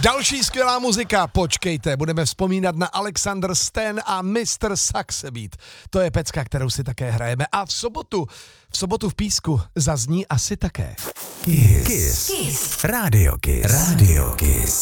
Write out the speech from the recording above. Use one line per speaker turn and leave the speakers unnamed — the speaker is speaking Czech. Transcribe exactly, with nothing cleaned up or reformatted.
Další skvělá muzika, počkejte, budeme vzpomínat na Alexander Stan a mister Saxebeat. To je pecka, kterou si také hrajeme a v sobotu, v sobotu v Písku zazní asi také.
Kiss. Kiss. Kiss. Radio Kiss. Radio Kiss.